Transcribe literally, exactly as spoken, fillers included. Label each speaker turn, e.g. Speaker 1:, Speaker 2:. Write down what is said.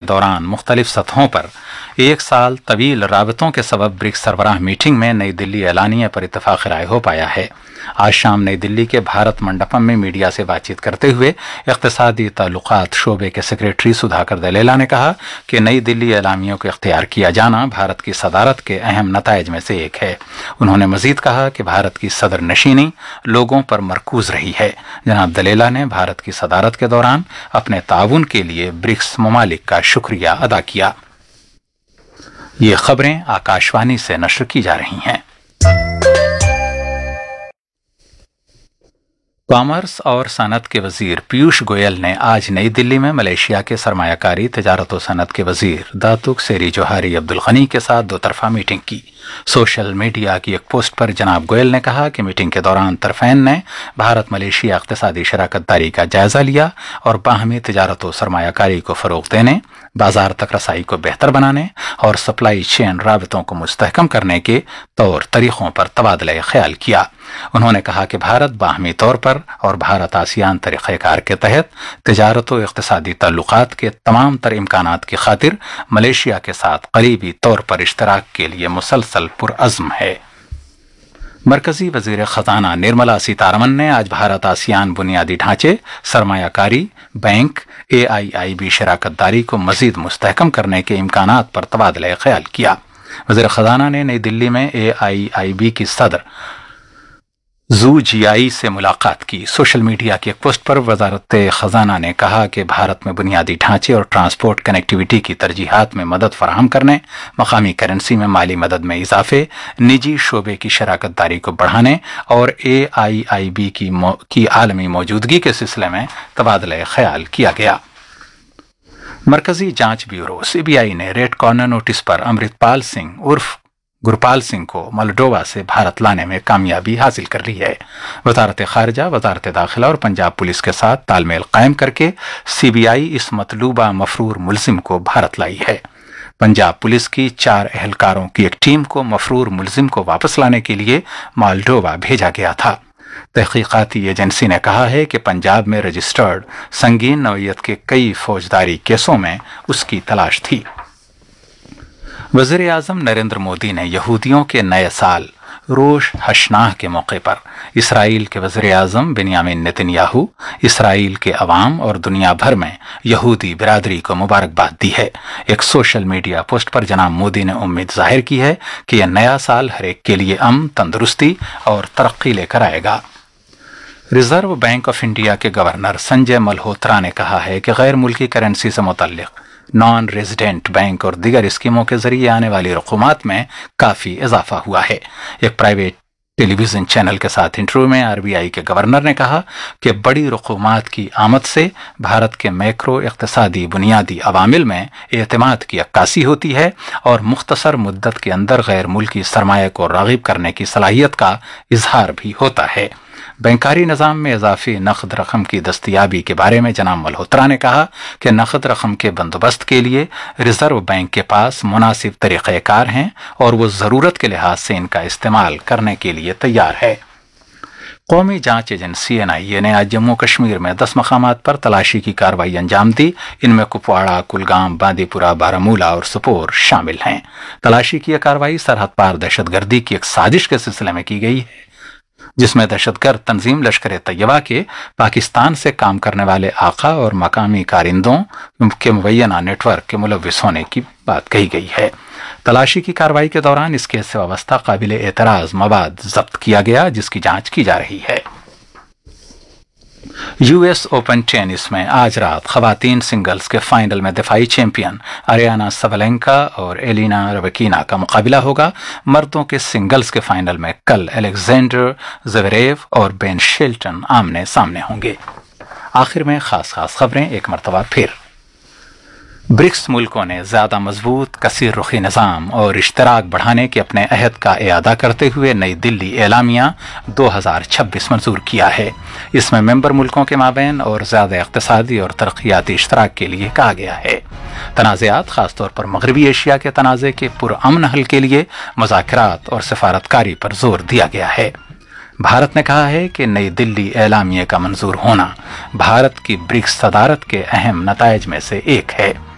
Speaker 1: दौरान मुख्तलिफ सतहों पर एक साल तवील राबतों के सबब ब्रिक्स सरबराह मीटिंग में नई दिल्ली एलानिया पर इत्तफाक राय हो पाया है। आज शाम नई दिल्ली के भारत मंडपम में मीडिया से बातचीत करते हुए इक़्तिसादी ताल्लुकात शोबे के सेक्रेटरी सुधाकर दलेला ने कहा कि नई दिल्ली एलामियों को इख्तियार किया जाना भारत की सदारत के अहम नताइज में से एक है। उन्होंने मजीद कहा कि भारत की सदर नशीनी लोगों पर मरकूज रही है। जनाब दलेला ने भारत की सदारत के दौरान अपने ताउन के लिए ब्रिक्स ममालिक का शुक्रिया अदा किया। ये खबरें आकाशवाणी से नश्र की जा रही हैं। कॉमर्स और सनत के वजीर पीयूष गोयल ने आज नई दिल्ली में मलेशिया के सरमायाकारी तजारत और सनत के वजीर दातुक सेरी जोहारी अब्दुल गनी के साथ दो तरफा मीटिंग की। सोशल मीडिया की एक पोस्ट पर जनाब गोयल ने कहा कि मीटिंग के दौरान तरफैन ने भारत मलेशिया इक़्तिसादी शराकत दारी का जायजा लिया और बाहमी तजारत और सरमायाकारी को फरोग देने, बाजार तक रसाई को बेहतर बनाने और सप्लाई चेन राबतों को मुस्तहकम करने के तौर तरीक़ों पर तबादला ख्याल किया। उन्होंने कहा कि भारत बाहमी तौर पर और भारत आसियान तरीक़ेकार के तहत तजारत और इक़्तिसादी ताल्लुकात के तमाम तर इम्कानात की खातिर मलेशिया के साथ करीबी तौर पर इश्तराक के लिए मुसलसल पुरअज़्म है। मरकजी वजीर खजाना निर्मला सीतारमन ने आज भारत आसियान बुनियादी ढांचे, सरमायाकारी, बैंक, ए आई आई बी शराकत दारी को मजीद मुस्तहकम करने के इम्कानात पर तबादला ख्याल किया। वजीर खजाना ने नई दिल्ली में ए आई आई बी की सदर जू जियाई से मुलाकात की। सोशल मीडिया की एक पोस्ट पर वजारत खजाना ने कहा कि भारत में बुनियादी ढांचे और ट्रांसपोर्ट कनेक्टिविटी की तरजीहात में मदद फराहम करने, मकामी करेंसी में माली मदद में इजाफे, निजी शोबे की शराकत दारी को बढ़ाने और ए आई आई बी की, की आलमी मौजूदगी के सिलसिले में तबादला ख्याल किया गया। मरकजी जांच ब्यूरो सी बी आई ने रेड कॉर्नर नोटिस पर अमृतपाल सिंह उर्फ गुरपाल सिंह को मोल्डोवा से भारत लाने में कामयाबी हासिल कर ली है। वजारत खारजा, वजारत दाखिला और पंजाब पुलिस के साथ तालमेल कायम करके सी बी आई इस मतलूबा मफरूर मुलजिम को भारत लाई है। पंजाब पुलिस की चार अहलकारों की एक टीम को मफरूर मुलजिम को वापस लाने के लिए मोल्डोवा भेजा गया था। तहकीकाती एजेंसी ने कहा है कि पंजाब में रजिस्टर्ड संगीन नौयत के कई फौजदारी केसों में उसकी तलाश थी। वज़ीर आज़म नरेंद्र मोदी ने यहूदियों के नए साल रोश हशनाह के मौके पर इसराइल के वज़ीर आज़म बेनियामिन नेतन्याहू, इसराइल के अवाम और दुनिया भर में यहूदी बिरादरी को मुबारकबाद दी है। एक सोशल मीडिया पोस्ट पर जनाब मोदी ने उम्मीद जाहिर की है कि यह नया साल हर एक के लिए अमन, तंदुरुस्ती और तरक्की लेकर आएगा। रिजर्व बैंक ऑफ इंडिया के गवर्नर संजय मल्होत्रा ने कहा है कि गैर मुल्की करेंसी से मुतल्लिक नॉन रेजिडेंट बैंक और दीगर स्कीमों के जरिए आने वाली रकूमात में काफी इजाफा हुआ है। एक प्राइवेट टेलीविजन चैनल के साथ इंटरव्यू में आर बी आई के गवर्नर ने कहा कि बड़ी रकूमात की आमद से भारत के मैक्रो इक़्तिसादी बुनियादी अवामिल में एतमाद की अक्कासी होती है और मुख्तसर मुद्दत के अंदर गैर मुल्की सरमाया को राग़िब करने की सलाहियत का इजहार भी होता है। बैंकारी निज़ाम में इजाफी नकद रकम की दस्तयाबी के बारे में जनाब मल्होत्रा ने कहा कि नकद रकम के बंदोबस्त के लिए रिजर्व बैंक के पास मुनासिब तरीक़ेकार हैं और वो ज़रूरत के लिहाज से इनका इस्तेमाल करने के लिए तैयार है। कौमी जांच एजेंसी एन आई ए ने आज जम्मू कश्मीर में दस मकामात पर तलाशी की कार्रवाई अंजाम दी। इनमें कुपवाड़ा, कुलगाम, बांदीपुरा, बारामूला और सोपोर शामिल हैं। तलाशी की यह कार्रवाई सरहद पार दहशतगर्दी की एक साजिश के सिलसिले में की गई है, जिसमें दहशतगर्द तंजीम लश्कर तैयबा के पाकिस्तान से काम करने वाले आका और मकामी कारिंदों के मुबैना नेटवर्क के मुलव्विस होने की बात कही गई है। तलाशी की कार्रवाई के दौरान इस केस से वाबस्ता काबिल एतराज मवाद जब्त किया गया, जिसकी जांच की जा रही है। यूएस ओपन टेनिस में आज रात खवातीन सिंगल्स के फाइनल में दिफाई चैंपियन अरियाना सबलेंका और एलिना रबकीना का मुकाबला होगा। मर्दों के सिंगल्स के फाइनल में कल अलेक्जेंडर ज़वेरेव और बेन शेल्टन आमने सामने होंगे। आखिर में खास खास खबरें एक मरतबा फिर। ब्रिक्स मुल्कों ने ज़्यादा मजबूत कसीर रुखी निज़ाम और इश्तराक बढ़ाने के अपने अहद का इआदा करते हुए नई दिल्ली एलामिया दो हज़ार छब्बीस मंजूर किया है। इसमें मेंबर मुल्कों के माबैन और ज़्यादा इक़्तिसादी और तरक्याती इश्तराक के लिए कहा गया है। तनाज़ात खासतौर पर मगरबी एशिया के तनाज़े के पुरअमन हल के लिए मुज़ाकरात और सफारतकारी पर जोर दिया गया है। भारत ने कहा है कि नई दिल्ली एलामिया का मंजूर होना भारत की ब्रिक्स सदारत के अहम नताइज में से एक है।